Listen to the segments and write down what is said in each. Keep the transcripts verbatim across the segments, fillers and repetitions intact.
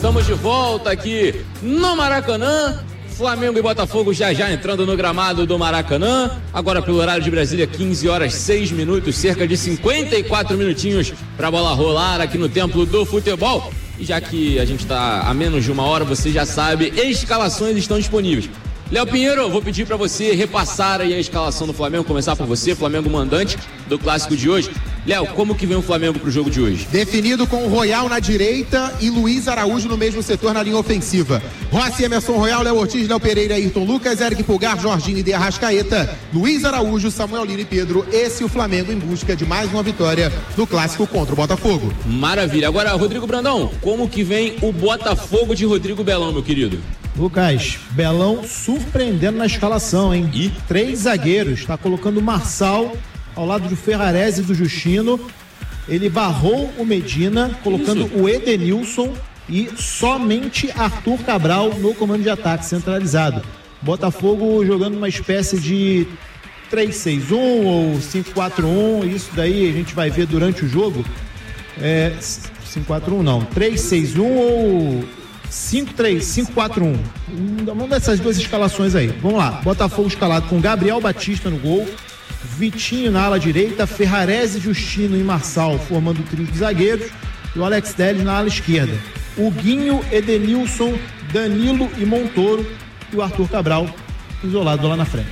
Estamos de volta aqui no Maracanã. Flamengo e Botafogo já já entrando no gramado do Maracanã. Agora pelo horário de Brasília, quinze horas seis minutos, cerca de cinquenta e quatro minutinhos para a bola rolar aqui no Templo do Futebol. E já que a gente está a menos de uma hora, você já sabe, escalações estão disponíveis. Léo Pinheiro, vou pedir para você repassar aí a escalação do Flamengo, começar por você, Flamengo mandante do clássico de hoje. Léo, como que vem o Flamengo pro jogo de hoje? Definido com o Royal na direita e Luiz Araújo no mesmo setor na linha ofensiva. Rossi, Emerson Royal, Léo Ortiz, Léo Pereira, Ayrton Lucas, Eric Pulgar, Jorginho e De Arrascaeta, Luiz Araújo, Samuel Lino e Pedro. Esse é o Flamengo em busca de mais uma vitória no clássico contra o Botafogo. Maravilha. Agora, Rodrigo Brandão, como que vem o Botafogo de Rodrigo Belão, meu querido? Lucas, Belão surpreendendo na escalação, hein? E? Três zagueiros, tá colocando o Marçal ao lado do Ferrarese e do Justino. Ele barrou o Medina, colocando Isso. o Edenilson e somente Arthur Cabral no comando de ataque centralizado. Botafogo jogando uma espécie de três seis um ou cinco quatro um, isso daí a gente vai ver durante o jogo. É, cinco quatro um não, três seis um ou cinco três, cinco quatro um. Uma dessas duas escalações aí. Vamos lá. Botafogo escalado com Gabriel Batista no gol, Vitinho na ala direita, Ferrarese, Justino e Marçal formando o trio de zagueiros e o Alex Telles na ala esquerda. O Guinho, Edenilson, Danilo e Montoro e o Arthur Cabral isolado lá na frente.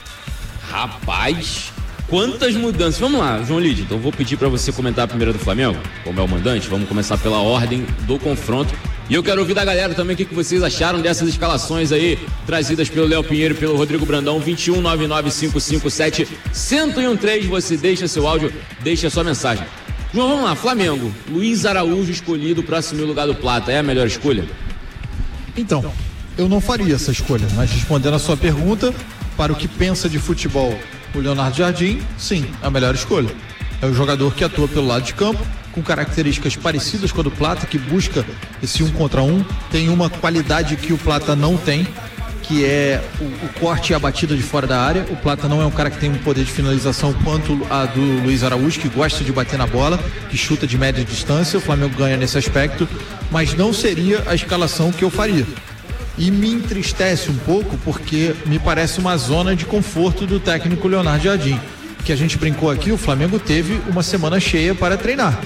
Rapaz, quantas mudanças. Vamos lá, João Lídio, então vou pedir para você comentar primeiro do Flamengo, como é o mandante. Vamos começar pela ordem do confronto. E eu quero ouvir da galera também o que vocês acharam dessas escalações aí, trazidas pelo Léo Pinheiro e pelo Rodrigo Brandão. Vinte e um, nove nove cinco cinco sete, zero um três. Você deixa seu áudio, deixa sua mensagem. João, vamos lá, Flamengo. Luiz Araújo escolhido para assumir o lugar do Plata. É a melhor escolha? Então, eu não faria essa escolha, mas respondendo a sua pergunta, para o que pensa de futebol o Leonardo Jardim, sim, é a melhor escolha. É o jogador que atua pelo lado de campo, com características parecidas com a do Plata, que busca esse um contra um, tem uma qualidade que o Plata não tem, que é o, o corte e a batida de fora da área. O Plata não é um cara que tem um poder de finalização quanto a do Luiz Araújo, que gosta de bater na bola, que chuta de média distância. O Flamengo ganha nesse aspecto, mas não seria a escalação que eu faria. E me entristece um pouco porque me parece uma zona de conforto do técnico Leonardo Jardim. Que a gente brincou aqui, o Flamengo teve uma semana cheia para treinar.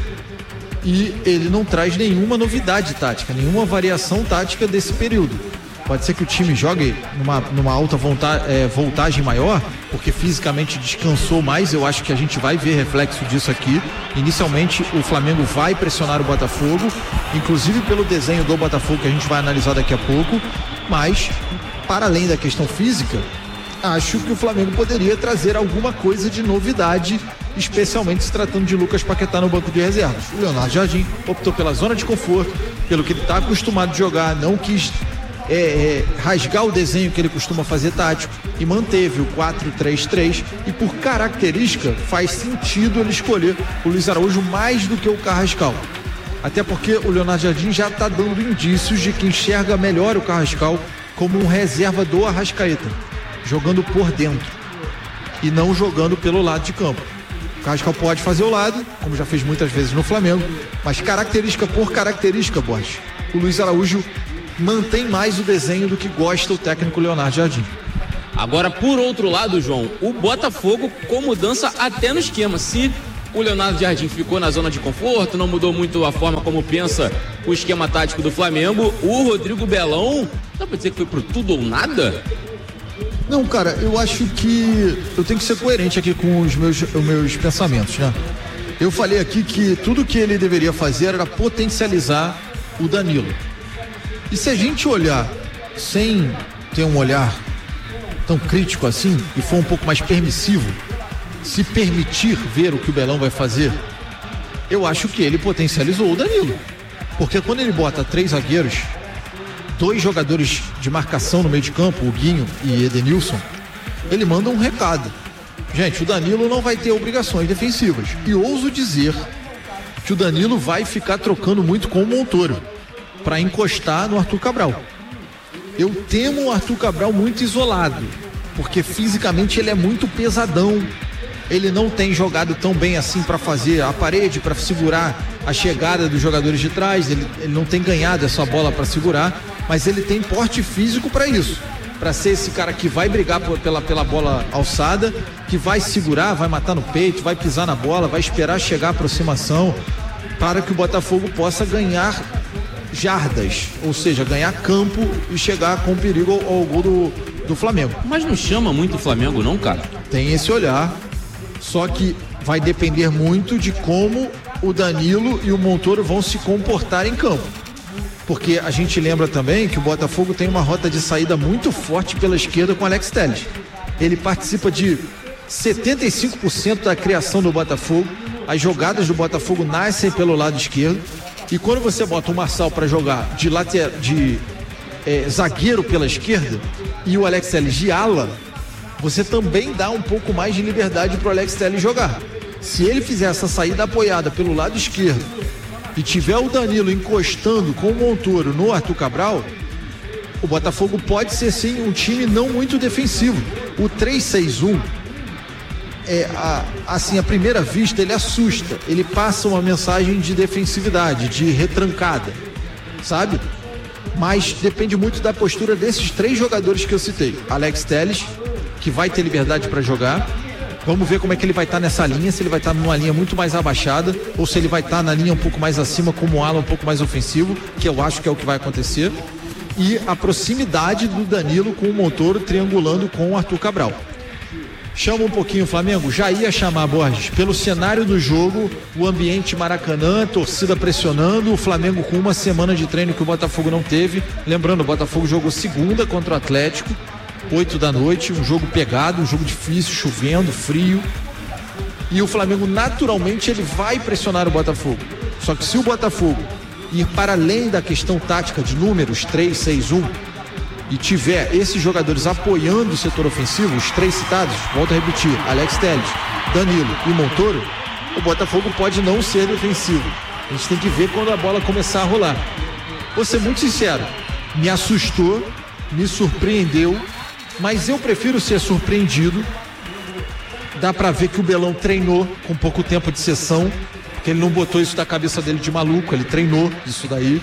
E ele não traz nenhuma novidade tática, nenhuma variação tática desse período. Pode ser que o time jogue numa, numa alta volta, é, voltagem maior, porque fisicamente descansou mais. Eu acho que a gente vai ver reflexo disso aqui. Inicialmente o Flamengo vai pressionar o Botafogo, inclusive pelo desenho do Botafogo que a gente vai analisar daqui a pouco. Mas, para além da questão física, acho que o Flamengo poderia trazer alguma coisa de novidade, especialmente se tratando de Lucas Paquetá no banco de reservas. O Leonardo Jardim optou pela zona de conforto, pelo que ele está acostumado a jogar, não quis é, é, rasgar o desenho que ele costuma fazer tático e manteve o quatro três três, e por característica faz sentido ele escolher o Luiz Araújo mais do que o Carrascal. Até porque o Leonardo Jardim já está dando indícios de que enxerga melhor o Carrascal como um reserva do Arrascaeta, jogando por dentro e não jogando pelo lado de campo. O Carrascal pode fazer o lado, como já fez muitas vezes no Flamengo, mas característica por característica, Borges, o Luiz Araújo mantém mais o desenho do que gosta o técnico Leonardo Jardim. Agora, por outro lado, João, o Botafogo com mudança até no esquema. Se o Leonardo Jardim ficou na zona de conforto, não mudou muito a forma como pensa o esquema tático do Flamengo, o Rodrigo Belão, dá pra dizer que foi pro tudo ou nada? Não, cara, eu acho que eu tenho que ser coerente aqui com os meus, os meus pensamentos, né? Eu falei aqui que tudo que ele deveria fazer era potencializar o Danilo. E se a gente olhar sem ter um olhar tão crítico assim e for um pouco mais permissivo, se permitir ver o que o Belão vai fazer, eu acho que ele potencializou o Danilo. Porque quando ele bota três zagueiros, dois jogadores de marcação no meio de campo, o Guinho e Edenilson, ele manda um recado. Gente, o Danilo não vai ter obrigações defensivas. E ouso dizer que o Danilo vai ficar trocando muito com o Montoro para encostar no Arthur Cabral. Eu temo o Arthur Cabral muito isolado, porque fisicamente ele é muito pesadão. ele não tem jogado tão bem assim para fazer a parede, para segurar a chegada dos jogadores de trás, ele, ele não tem ganhado essa bola para segurar, mas ele tem porte físico para isso, para ser esse cara que vai brigar por, pela, pela bola alçada, que vai segurar, vai matar no peito, vai pisar na bola, vai esperar chegar a aproximação, para que o Botafogo possa ganhar jardas, ou seja, ganhar campo e chegar com perigo ao, ao gol do, do Flamengo. Mas não chama muito o Flamengo não, cara? Tem esse olhar, só que vai depender muito de como o Danilo e o Montoro vão se comportar em campo. Porque a gente lembra também que o Botafogo tem uma rota de saída muito forte pela esquerda com o Alex Telles. Ele participa de setenta e cinco por cento da criação do Botafogo. As jogadas do Botafogo nascem pelo lado esquerdo. E quando você bota o Marçal para jogar de, later, de é, zagueiro pela esquerda e o Alex Telles de ala, você também dá um pouco mais de liberdade para o Alex Telles jogar. Se ele fizer essa saída apoiada pelo lado esquerdo e tiver o Danilo encostando com o Montoro no Arthur Cabral, o Botafogo pode ser sim um time não muito defensivo. O três seis um, é, a, assim, à primeira vista, ele assusta. Ele passa uma mensagem de defensividade, de retrancada, sabe? Mas depende muito da postura desses três jogadores que eu citei. Alex Telles, que vai ter liberdade para jogar. Vamos ver como é que ele vai estar tá nessa linha, se ele vai estar tá numa linha muito mais abaixada ou se ele vai estar tá na linha um pouco mais acima como um ala um pouco mais ofensivo, que eu acho que é o que vai acontecer. E a proximidade do Danilo com o Montoro triangulando com o Arthur Cabral. Chama um pouquinho o Flamengo, já ia chamar, Borges, pelo cenário do jogo, o ambiente Maracanã, torcida pressionando, o Flamengo com uma semana de treino que o Botafogo não teve. Lembrando, o Botafogo jogou segunda contra o Atlético, oito da noite, um jogo pegado, um jogo difícil, chovendo, frio. E o Flamengo, naturalmente, ele vai pressionar o Botafogo. Só que se o Botafogo ir para além da questão tática de números, três seis um, e tiver esses jogadores apoiando o setor ofensivo, os três citados, volto a repetir, Alex Telles, Danilo e Montoro, o Botafogo pode não ser defensivo. A gente tem que ver quando a bola começar a rolar. Vou ser muito sincero, me assustou, me surpreendeu, mas eu prefiro ser surpreendido. Dá pra ver que o Belão treinou com pouco tempo de sessão, porque ele não botou isso da cabeça dele de maluco, ele treinou isso daí,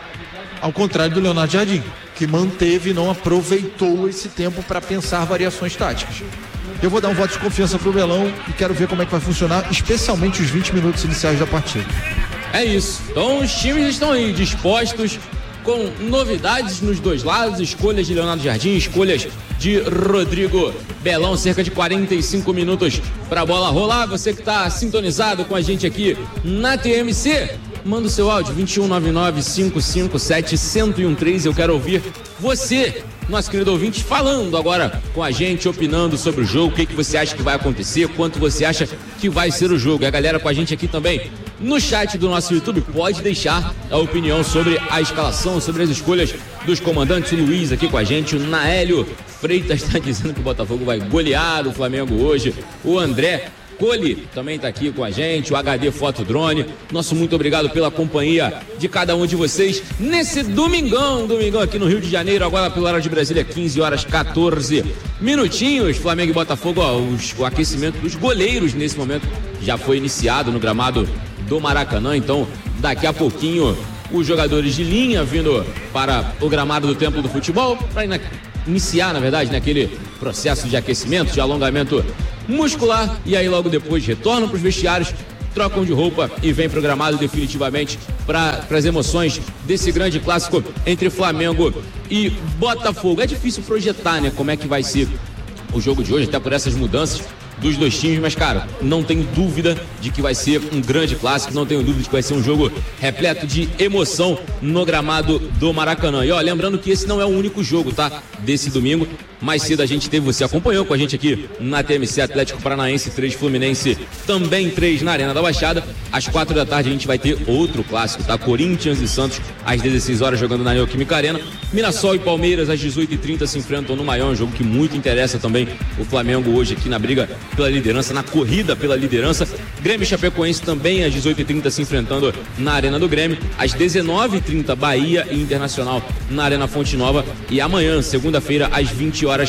ao contrário do Leonardo Jardim, que manteve e não aproveitou esse tempo para pensar variações táticas. Eu vou dar um voto de confiança pro Belão e quero ver como é que vai funcionar, especialmente os vinte minutos iniciais da partida. É isso, então os times estão aí dispostos, com novidades nos dois lados, escolhas de Leonardo Jardim, escolhas de Rodrigo Belão, cerca de quarenta e cinco minutos para a bola rolar. Você que está sintonizado com a gente aqui na T M C, manda o seu áudio, vinte e um nove nove, cinco cinco sete, um zero um três. Eu quero ouvir você, nosso querido ouvinte, falando agora com a gente, opinando sobre o jogo, o que, que você acha que vai acontecer, quanto você acha que vai ser o jogo. E a galera com a gente aqui também no chat do nosso YouTube pode deixar a opinião sobre a escalação, sobre as escolhas dos comandantes. O Luiz aqui com a gente, o Naélio Freitas está dizendo que o Botafogo vai golear o Flamengo hoje, o André Cole também está aqui com a gente, o H D Fotodrone. Nosso muito obrigado pela companhia de cada um de vocês nesse domingão, domingão aqui no Rio de Janeiro, agora pelo horário de Brasília, quinze horas, quatorze minutinhos. Flamengo e Botafogo, ó, os, o aquecimento dos goleiros nesse momento já foi iniciado no gramado do Maracanã, então daqui a pouquinho os jogadores de linha vindo para o gramado do Templo do Futebol, para in- iniciar, na verdade, naquele processo de aquecimento, de alongamento muscular, e aí logo depois retornam para os vestiários, trocam de roupa e vem programado definitivamente para as emoções desse grande clássico entre Flamengo e Botafogo. É difícil projetar, né, como é que vai ser o jogo de hoje, até por essas mudanças dos dois times, mas cara, não tenho dúvida de que vai ser um grande clássico, não tenho dúvida de que vai ser um jogo repleto de emoção no gramado do Maracanã. E ó, lembrando que esse não é o único jogo, tá? Desse domingo, mais cedo a gente teve, você acompanhou com a gente aqui na T M C, Atlético Paranaense três, Fluminense também três na Arena da Baixada. Às quatro da tarde a gente vai ter outro clássico, tá? Corinthians e Santos às dezesseis horas jogando na Neoquímica Arena. Mirassol e Palmeiras às dezoito e trinta se enfrentam no Maior, um jogo que muito interessa também o Flamengo hoje aqui na briga pela liderança, na corrida pela liderança. Grêmio e Chapecoense também às dezoito e trinta se enfrentando na Arena do Grêmio. Às dezenove e trinta Bahia e Internacional na Arena Fonte Nova. E amanhã, segunda-feira, às vinte horas,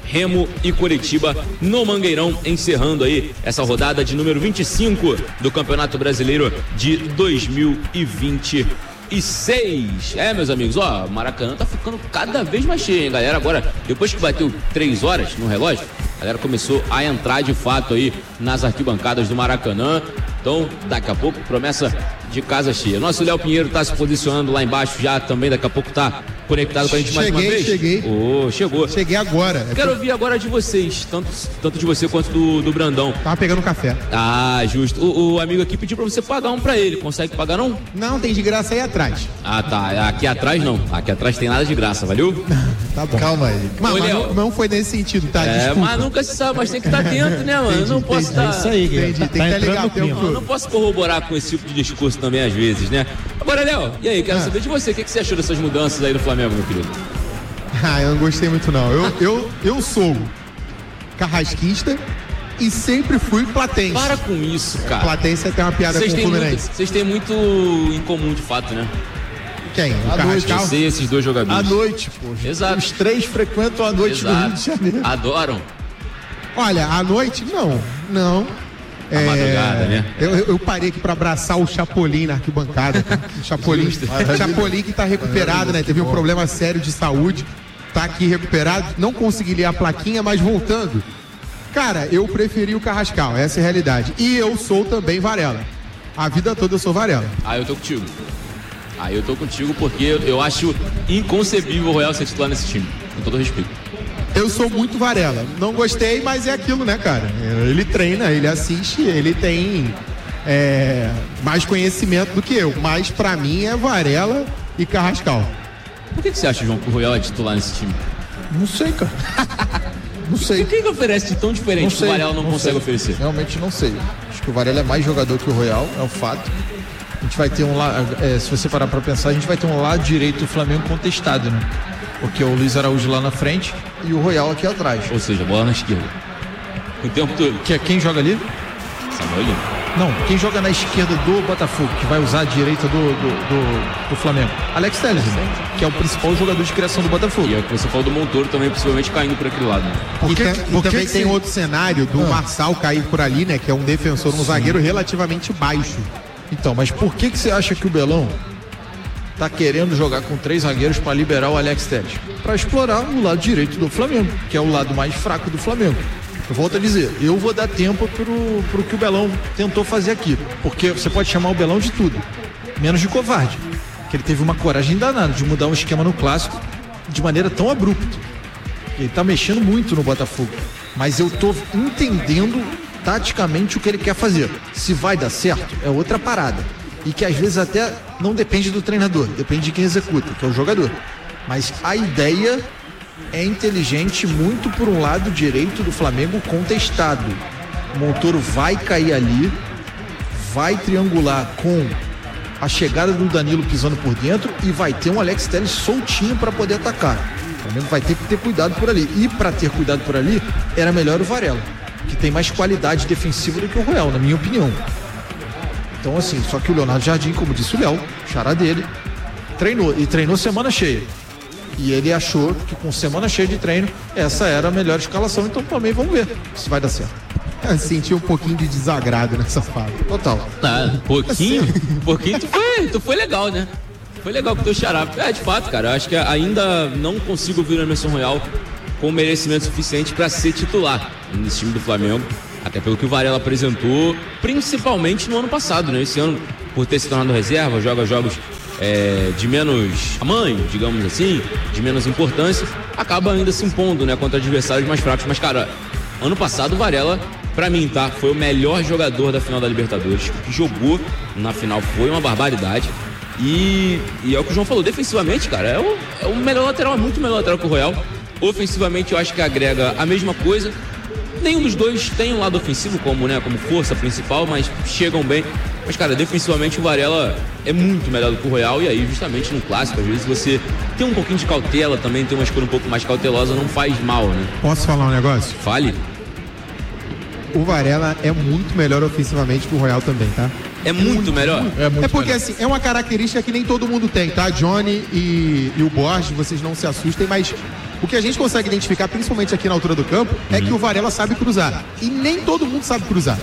Remo e Coritiba no Mangueirão, encerrando aí essa rodada de número vinte e cinco do Campeonato Brasileiro de dois mil e vinte e seis. É, meus amigos, ó, o Maracanã tá ficando cada vez mais cheio, hein, galera? Agora, depois que bateu três horas no relógio, a galera começou a entrar de fato aí nas arquibancadas do Maracanã. Então, daqui a pouco, promessa de casa cheia. Nosso Léo Pinheiro tá se posicionando lá embaixo já também, daqui a pouco tá conectado com a gente cheguei, mais uma vez. Cheguei, oh, chegou. Cheguei agora. Quero ouvir agora de vocês, tanto, tanto de você quanto do, do Brandão. Tava pegando café. Ah, justo. O, o amigo aqui pediu pra você pagar um pra ele. Consegue pagar, não? Não, tem de graça aí atrás. Ah, tá. Aqui atrás não. Aqui atrás tem nada de graça, valeu? Tá bom. Calma aí. Mas, Ô, mas Léo. não, não foi nesse sentido, tá? É, Desculpa. mas nunca se sabe, mas tem que estar atento, né, mano? Eu não posso É estar. isso aí, Guilherme. Entendi, tem Tá que estar entrando ligado no o tempo clima. Eu todo. não posso corroborar com esse tipo de discurso também às vezes, né? Agora, Léo, e aí, quero Ah. saber de você, o que, que você achou dessas mudanças aí do Flamengo, meu querido? Ah, eu não gostei muito não. Eu, eu, eu sou carrasquista e sempre fui platense. Para com isso, cara. Platense é até uma piada Vocês com o têm, muito, Fluminense. vocês têm muito em comum, de fato, né? Quem? O À noite, Carrascal? Você e esses dois jogadores. À noite, pô. Exato. Os três frequentam a noite do Rio de Janeiro. Adoram. Olha, à noite, não. Não. A madrugada, né? Eu, eu- eu parei aqui pra abraçar o Chapolin na arquibancada. tá? O Chapolin, Chapolin que tá recuperado, né? Teve um problema sério de saúde. Tá aqui recuperado. Não consegui ler a plaquinha, mas voltando. Cara, eu preferi o Carrascal. Essa é a realidade. E eu sou também Varela. A vida toda eu sou Varela. Aí eu tô contigo. Aí eu tô contigo porque eu, eu acho inconcebível o Royal ser titular nesse time. Com todo respeito. Eu sou muito Varela. Não gostei, mas é aquilo, né, cara? Ele treina, ele assiste, ele tem é, mais conhecimento do que eu. Mas pra mim é Varela e Carrascal. Por que, que você acha, João, que o Royal é titular nesse time? Não sei, cara. Não sei. O que, que oferece de tão diferente que o Varela não, consegue sei. oferecer? Realmente não sei. Acho que o Varela é mais jogador que o Royal, é um fato. A gente vai ter um lado, é, se você parar pra pensar, a gente vai ter um lado direito do Flamengo contestado, né? Porque é o Luiz Araújo lá na frente e o Royal aqui atrás. Ou seja, bola na esquerda. O tempo todo. Que é quem joga ali? Samuel Lino. Não, quem joga na esquerda do Botafogo, que vai usar a direita do, do, do, do Flamengo? Alex Telles, que é o principal jogador de criação do Botafogo. E é o que você falou do Montoro também, possivelmente caindo por aquele lado. Né? Por e, que- tam- e por que também que tem se- outro cenário do Ah. Marçal cair por ali, né? Que é um defensor, um zagueiro relativamente baixo. Então, mas por que, que você acha que o Belão tá querendo jogar com três zagueiros para liberar o Alex Telles? Para explorar o lado direito do Flamengo, que é o lado mais fraco do Flamengo. Eu volto a dizer, eu vou dar tempo pro, pro que o Belão tentou fazer aqui. Porque você pode chamar o Belão de tudo, menos de covarde. Que ele teve uma coragem danada de mudar um esquema no clássico de maneira tão abrupta. Ele tá mexendo muito no Botafogo. Mas eu tô entendendo taticamente o que ele quer fazer. Se vai dar certo, é outra parada. E que às vezes até não depende do treinador, depende de quem executa, que é o jogador. Mas a ideia é inteligente muito por um lado direito do Flamengo contestado. O Montoro vai cair ali, vai triangular com a chegada do Danilo pisando por dentro e vai ter um Alex Telles soltinho para poder atacar. O Flamengo vai ter que ter cuidado por ali. E para ter cuidado por ali, era melhor o Varela, que tem mais qualidade defensiva do que o Royal, na minha opinião. Então assim, só que o Leonardo Jardim, como disse o Léo, xará dele, treinou, e treinou semana cheia. E ele achou que com semana cheia de treino, essa era a melhor escalação, então também vamos ver se vai dar certo. Eu senti um pouquinho de desagrado nessa fala. Total. Ah, pouquinho, pouquinho tu foi, tu foi legal, né? Foi legal com o teu xará. É, de fato, cara, eu acho que ainda não consigo ver o Emerson Royal com merecimento suficiente para ser titular nesse time do Flamengo. Até pelo que o Varela apresentou, principalmente no ano passado, né? Esse ano, por ter se tornado reserva, joga jogos é, de menos tamanho, digamos assim, de menos importância, acaba ainda se impondo, né? Contra adversários mais fracos. Mas, cara, ano passado o Varela, pra mim, tá? Foi o melhor jogador da final da Libertadores. O que jogou na final foi uma barbaridade. E, e é o que o João falou, defensivamente, cara, é o, é o melhor lateral, é muito melhor lateral que o Royal. Ofensivamente, eu acho que agrega a mesma coisa. Nenhum dos dois tem um lado ofensivo como, né, como força principal, mas chegam bem. Mas, cara, defensivamente o Varela é muito melhor do que o Royal. E aí, justamente no clássico, às vezes você tem um pouquinho de cautela também, tem uma escolha um pouco mais cautelosa, não faz mal, né? Posso falar um negócio? Fale. O Varela é muito melhor ofensivamente que o Royal também, tá? É muito melhor? É muito É porque melhor. assim, é uma característica que nem todo mundo tem, tá? Johnny e, e o Borges, vocês não se assustem, mas O que a gente consegue identificar, principalmente aqui na altura do campo, é que o Varela sabe cruzar. E nem todo mundo sabe cruzar.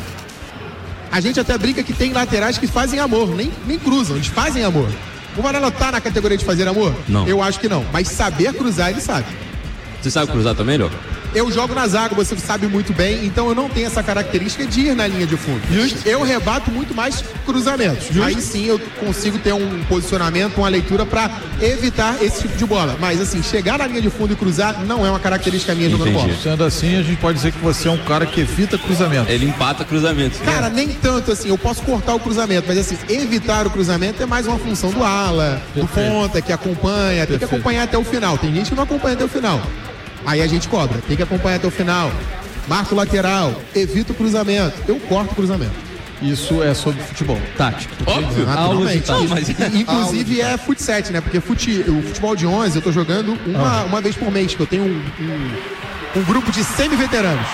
A gente até brinca que tem laterais que fazem amor, nem, nem cruzam, eles fazem amor. O Varela tá na categoria de fazer amor? Não. Eu acho que não. Mas saber cruzar, ele sabe. Você sabe cruzar também, Léo? Eu jogo na zaga, você sabe muito bem, então eu não tenho essa característica de ir na linha de fundo. Just. Eu rebato muito mais cruzamentos. Just. Aí sim eu consigo ter um posicionamento, uma leitura para evitar esse tipo de bola. Mas assim, chegar na linha de fundo e cruzar não é uma característica minha jogando bola. Sendo assim, a gente pode dizer que você é um cara que evita cruzamento. Ele empata cruzamento. Cara, nem tanto assim, eu posso cortar o cruzamento, mas assim, evitar o cruzamento é mais uma função do ala, Perfeito. do ponta, que acompanha, Perfeito. tem que acompanhar até o final. Tem gente que não acompanha até o final. Aí a gente cobra, tem que acompanhar até o final. Marco lateral, evita o cruzamento. Eu corto o cruzamento. Isso é sobre futebol, tático. Óbvio, naturalmente. Não, mas... Inclusive é futsal, né? Porque fute... o futebol de onze eu tô jogando uma, ah. uma vez por mês, que eu tenho um, um, um grupo de semi-veteranos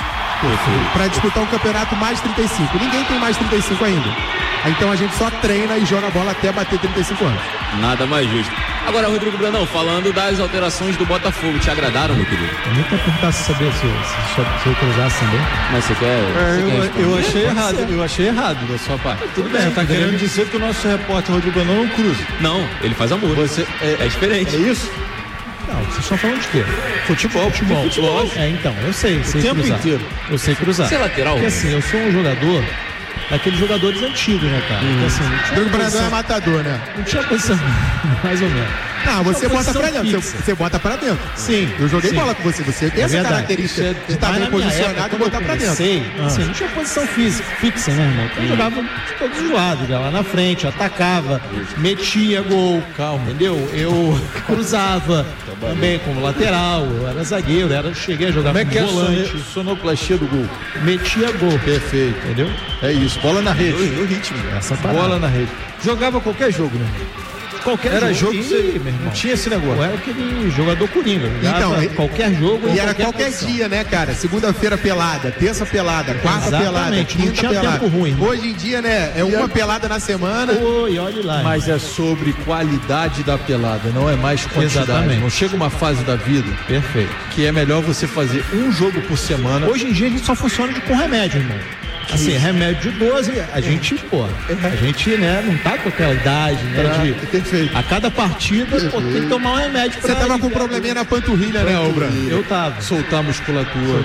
para disputar um campeonato mais trinta e cinco. Ninguém tem mais trinta e cinco ainda. Então a gente só treina e joga a bola até bater trinta e cinco anos. Nada mais justo. Agora, Rodrigo Brandão, falando das alterações do Botafogo, te agradaram, meu querido? Eu nunca perguntar se sabia se, se, se eu cruzasse também. Mas você quer... É, você eu, eu achei errado, ser. eu achei errado da sua parte. Tudo bem. Você tá querendo dizer que o nosso repórter Rodrigo Brandão não cruza? Não, ele faz amor. Você, é, é diferente. É isso? Não, vocês estão falando de quê? Futebol, futebol. futebol. É, então, eu sei, sei o tempo cruzar. inteiro. Eu sei cruzar. Você é lateral? Porque assim, eu sou um jogador daqueles jogadores antigos, né, cara? Uhum. Porque assim, o Rodrigo Brandão é matador, né? Não tinha posição, mais ou menos. Não, você bota pra dentro. Você, você bota pra dentro. Sim. Eu joguei sim. bola com você. Você tem é essa verdade. característica é, de estar bem posicionado e botar pra dentro. Sei. Ah. Assim, não tinha posição física, fixa, né, irmão? Então eu jogava de todos os lados, lá na frente, atacava, metia gol, calma, entendeu? Eu cruzava também como lateral, eu era zagueiro, era, cheguei a jogar como como volante. É sonoplastia do gol. Metia gol. Perfeito. Entendeu? É isso, bola na rede. No, no ritmo. Essa bola na rede. Jogava qualquer jogo, né? Qualquer era jogo, jogo que você, meu irmão. Não tinha esse negócio. Ou era aquele jogador coringa. Então, qualquer jogo. E era qualquer posição. dia, né, cara? Segunda-feira pelada, terça pelada, quarta pelada, quinta pelada. Ruim, Hoje em dia, né, é uma pelada na semana. Oi, olha lá. Mas é sobre qualidade da pelada, não é mais quantidade. Exatamente. Não chega uma fase da vida. Perfeito. Que é melhor você fazer um jogo por semana. Hoje em dia a gente só funciona com remédio, irmão. Assim, isso. remédio de doze, a gente, pô, a gente, né, não tá com aquela idade, né, pra, de... Perfeito. A cada partida, pô, tem que tomar um remédio pra... Você tava com um probleminha na panturrilha, né, Obra? Eu tava. Soltar a musculatura.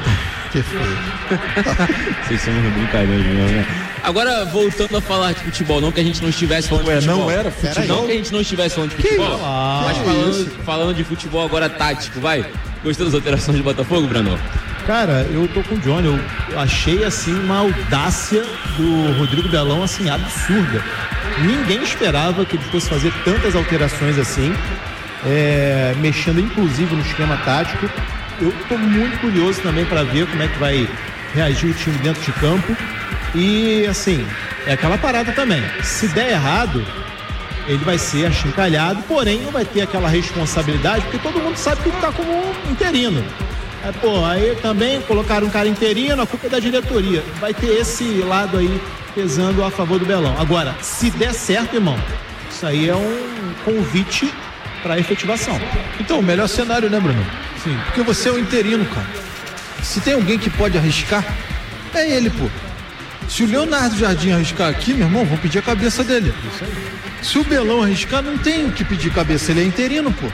Perfeito. Vocês são brincadeiras, né? Agora, voltando a falar de futebol, não que a gente não estivesse falando Ué, de futebol. Não era futebol? Não que a gente não estivesse falando de futebol. Ah, mas falando, falando de futebol agora tático, vai. Gostou das alterações de Botafogo, Brandão? Cara, eu tô com o Johnny, eu achei assim uma audácia do Rodrigo Belão assim absurda. Ninguém esperava que ele fosse fazer tantas alterações assim, é, mexendo inclusive no esquema tático. Eu tô muito curioso também para ver como é que vai reagir o time dentro de campo. E assim, é aquela parada também. Se der errado, ele vai ser achincalhado, porém não vai ter aquela responsabilidade, porque todo mundo sabe que ele tá como um interino. É, pô, aí também colocaram um cara interino, a culpa é da diretoria. Vai ter esse lado aí pesando a favor do Belão. Agora, se der certo, irmão, isso aí é um convite para efetivação. Então, o melhor cenário, né, Bruno? Sim. Porque você é o interino, cara. Se tem alguém que pode arriscar, é ele, pô. Se o Leonardo Jardim arriscar aqui, meu irmão, vão pedir a cabeça dele. Isso aí. Se o Belão arriscar, não tem o que pedir cabeça, ele é interino, pô.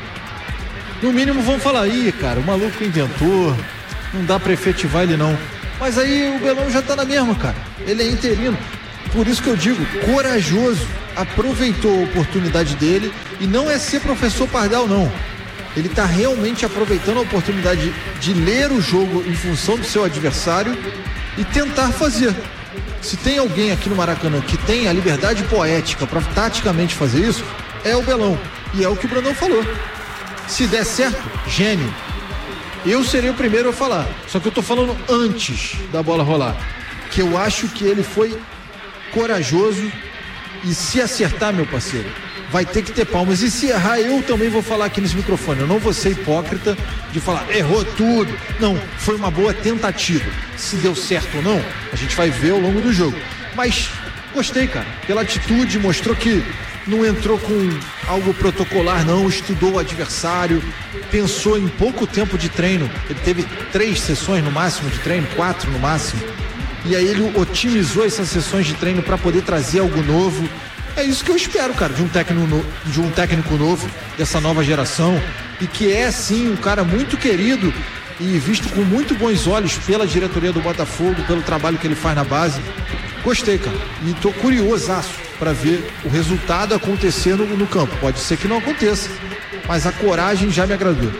No mínimo vão falar, ih, cara, o maluco inventou, não dá pra efetivar ele não. Mas aí o Belão já tá na mesma, cara. Ele é interino. Por isso que eu digo, corajoso, aproveitou a oportunidade dele e não é ser professor Pardal, não. Ele tá realmente aproveitando a oportunidade de, de ler o jogo em função do seu adversário e tentar fazer. Se tem alguém aqui no Maracanã que tem a liberdade poética para taticamente fazer isso, é o Belão. E é o que o Brandão falou. Se der certo, gênio. Eu serei o primeiro a falar. Só que eu tô falando antes da bola rolar. Que eu acho que ele foi corajoso e se acertar, meu parceiro, vai ter que ter palmas. E se errar, eu também vou falar aqui nesse microfone. Eu não vou ser hipócrita de falar, errou tudo. Não, foi uma boa tentativa. Se deu certo ou não, a gente vai ver ao longo do jogo. Mas gostei, cara. Pela atitude, mostrou que não entrou com algo protocolar, não, estudou o adversário, pensou em pouco tempo de treino. Ele teve três sessões no máximo de treino, quatro no máximo. E aí ele otimizou essas sessões de treino para poder trazer algo novo. É isso que eu espero, cara, de um técnico, no, de um técnico novo, dessa nova geração, e que é, sim, um cara muito querido e visto com muito bons olhos pela diretoria do Botafogo, pelo trabalho que ele faz na base. Gostei, cara, e tô curiosaço para ver o resultado acontecer no, no campo. Pode ser que não aconteça, mas a coragem já me agradou.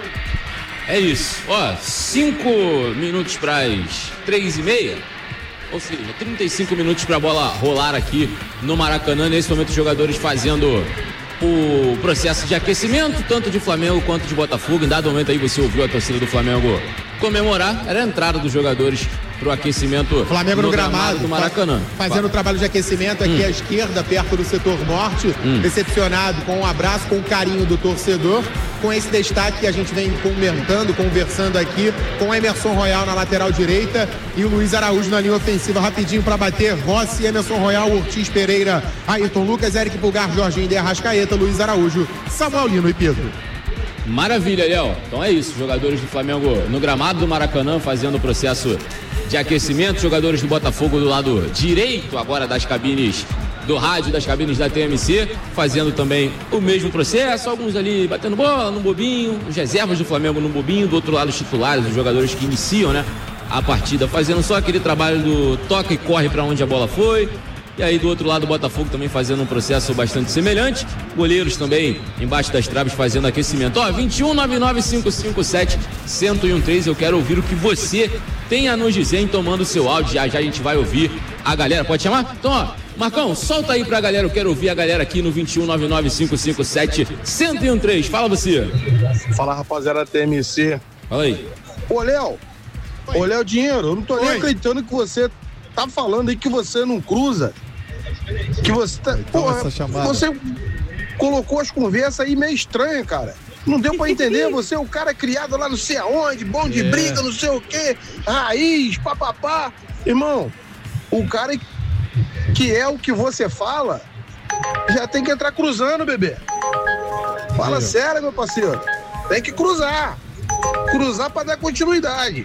É isso, ó, cinco minutos para as três e meia. Ou seja, trinta e cinco minutos para a bola rolar aqui no Maracanã. Nesse momento, os jogadores fazendo o processo de aquecimento, tanto de Flamengo quanto de Botafogo. Em dado momento aí você ouviu a torcida do Flamengo comemorar. Era a entrada dos jogadores para o aquecimento Flamengo no, no gramado, gramado do Maracanã. Fazendo o trabalho de aquecimento aqui hum. à esquerda, perto do setor norte. Hum. Decepcionado com um abraço, com o carinho do torcedor. Com esse destaque que a gente vem comentando, conversando aqui, com Emerson Royal na lateral direita e o Luiz Araújo na linha ofensiva, rapidinho para bater. Rossi, Emerson Royal, Ortiz Pereira, Ayrton Lucas, Eric Pulgar, Jorginho de Arrascaeta, Luiz Araújo, Samuel Lino e Pedro. Maravilha, Léo. Então é isso, jogadores do Flamengo no gramado do Maracanã fazendo o processo de aquecimento, jogadores do Botafogo do lado direito agora das cabines do rádio, das cabines da T M C, fazendo também o mesmo processo, alguns ali batendo bola no bobinho, os reservas do Flamengo no bobinho, do outro lado os titulares, os jogadores que iniciam, né, a partida, fazendo só aquele trabalho do toca e corre para onde a bola foi. E aí do outro lado o Botafogo também fazendo um processo bastante semelhante. Goleiros também embaixo das traves fazendo aquecimento. Ó, vinte e um, nove nove cinco cinco sete, um zero um três. Eu quero ouvir o que você tem a nos dizer, então manda o seu áudio. Já já a gente vai ouvir a galera. Pode chamar? Então, ó, Marcão, solta aí pra galera. Eu quero ouvir a galera aqui no vinte e um, nove nove cinco cinco sete, um zero um três. Fala você. Fala, rapaziada da T M C. Fala aí. Ô, Léo. Ô, Léo Dinheiro, eu não tô Oi. nem acreditando que você tá falando aí que você não cruza. Que você tá, porra, você colocou as conversas aí meio estranhas, cara. Não deu pra entender, você é um cara criado lá não sei aonde, bom de é. briga, não sei o quê, raiz, papapá. Irmão, o cara que é o que você fala, já tem que entrar cruzando, bebê. Fala é. sério, meu parceiro. Tem que cruzar. Cruzar pra dar continuidade.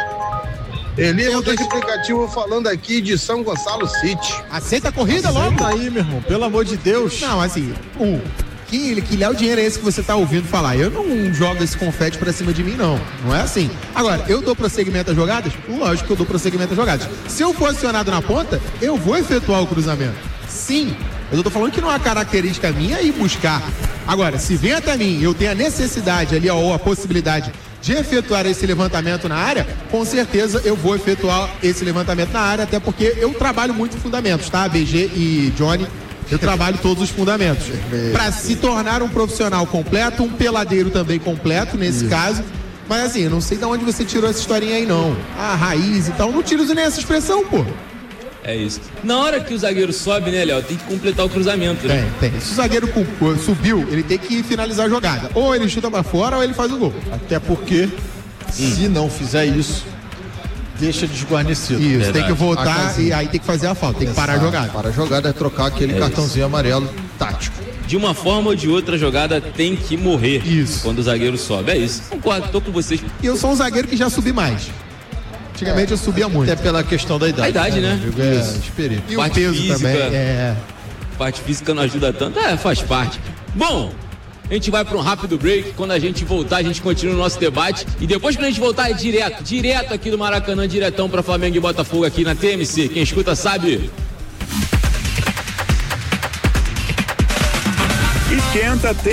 Elias do aplicativo falando aqui de São Gonçalo City. Aceita a corrida Aceita logo? aí, meu irmão, pelo amor de Deus. Não, assim, um, que, que Léo Dinheiro é esse que você tá ouvindo falar? Eu não jogo esse confete pra cima de mim, não. Não é assim. Agora, eu dou prosseguimento às jogadas? Lógico que eu dou prosseguimento às jogadas. Se eu for acionado na ponta, eu vou efetuar o cruzamento. Sim. Eu tô falando que não é uma característica minha ir buscar. Agora, se vem até mim, eu tenho a necessidade ali, ó, ou a possibilidade de efetuar esse levantamento na área, com certeza eu vou efetuar esse levantamento na área, até porque eu trabalho muito fundamentos, tá? B G e Johnny, eu trabalho todos os fundamentos. Para se tornar um profissional completo, um peladeiro também completo, nesse Isso. caso. Mas assim, eu não sei de onde você tirou essa historinha aí, não. Ah, raiz e tal, não tiro nem essa expressão, pô. É isso. Na hora que o zagueiro sobe, né, Léo, tem que completar o cruzamento, né? Tem, tem. Se o zagueiro subiu, ele tem que finalizar a jogada. Ou ele chuta pra fora ou ele faz o gol. Até porque, hum. se não fizer isso, deixa desguarnecido. Isso, Verdade. tem que voltar e aí tem que fazer a falta, tem que parar a jogada. Para a jogada é trocar aquele é cartãozinho isso. amarelo tático. De uma forma ou de outra, a jogada tem que morrer. Isso. Quando o zagueiro sobe. É isso. Concordo, tô com vocês. E eu sou um zagueiro que já subi mais. Antigamente é, eu subia muito. Até pela questão da idade. A idade, né? né? É, experiência. E parte o peso física, também. É. Parte física não ajuda tanto. É, faz parte. Bom, a gente vai para um rápido break. Quando a gente voltar, a gente continua o nosso debate. E depois que a gente voltar, é direto. Direto aqui do Maracanã, diretão para Flamengo e Botafogo aqui na T M C. Quem escuta sabe. Esquenta